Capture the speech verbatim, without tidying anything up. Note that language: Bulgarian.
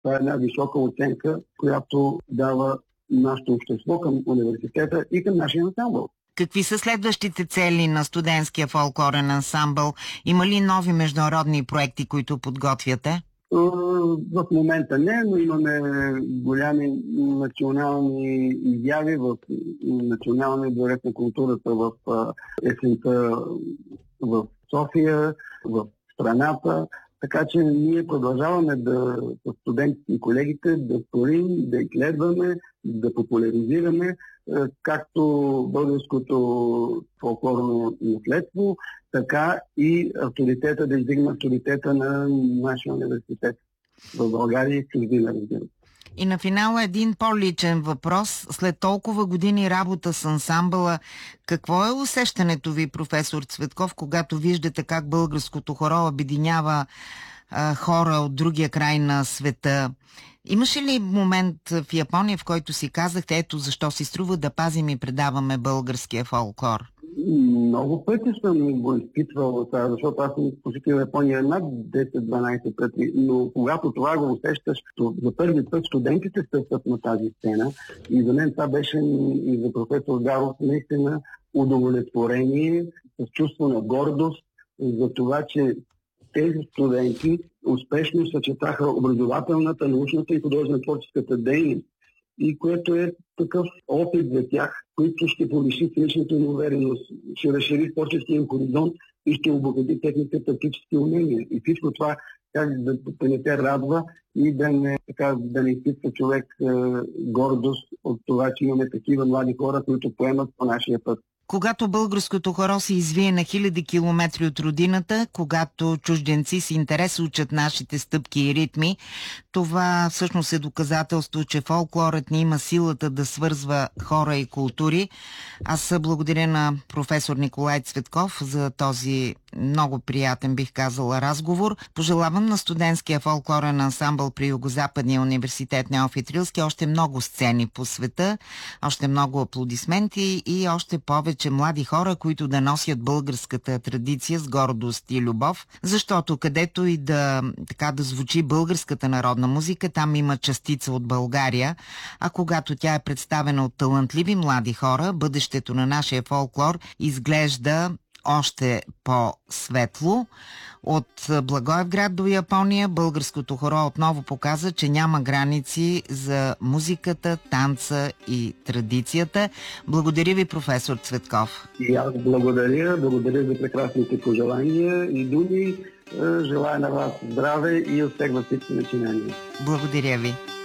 Това е една висока оценка, която дава нашето общество към университета и към нашия ансамбъл. Какви са следващите цели на студентския фолклорен ансамбъл? Има ли нови международни проекти, които подготвяте? В момента не, но имаме голями национални изяви в Националния дворец на културата в есента в София, в страната. Така че ние продължаваме да с студентите и колегите да творим, да изследваме, да популяризираме както българското фолклорно наследство, така и авторитета, да издигне авторитета на нашия университет в България и в чужбина, разбира се. И на финала един по-личен въпрос. След толкова години работа с ансамбъла, какво е усещането ви, професор Цветков, когато виждате как българското хоро обединява а, хора от другия край на света? Имаше ли момент в Япония, в който си казахте, ето защо си струва да пазим и предаваме българския фолклор? Много пъти съм го изпитвал, защото аз съм посетил Япония над десет-дванайсет пъти, но когато това го усещаш, за първи път студентите стъпват на тази сцена и за мен това беше и за професор Гаров наистина удовлетворение, с чувство на гордост за това, че тези студенти успешно съчетаха образователната, научната и художествено-творческата дейност, и което е такъв опит за тях, който ще повиши личната им увереност, ще разшири творческия им хоризонт и ще обогати техните практически умения. И всичко това как да, да не те радва и да не, така, да не изпитва човек е, гордост от това, че имаме такива млади хора, които поемат по нашия път. Когато българското хоро се извие на хиляди километри от родината, когато чужденци с интерес учат нашите стъпки и ритми, това всъщност е доказателство, че фолклорът ни има силата да свързва хора и култури. Аз благодаря на професор Николай Цветков за този много приятен, бих казала, разговор. Пожелавам на студентския фолклорен ансамбъл при Югозападния университет Неофит Рилски още много сцени по света, още много аплодисменти и още повече млади хора, които да носят българската традиция с гордост и любов, защото където и да, така, да звучи българската народна музика, там има частица от България, а когато тя е представена от талантливи млади хора, бъдещето на нашия фолклор изглежда още по-светло. От Благоевград до Япония българското хоро отново показа, че няма граници за музиката, танца и традицията. Благодаря ви, професор Цветков. И аз благодаря, благодаря за прекрасните пожелания и думи. Желая на вас здраве и успех във всички начинания. Благодаря ви.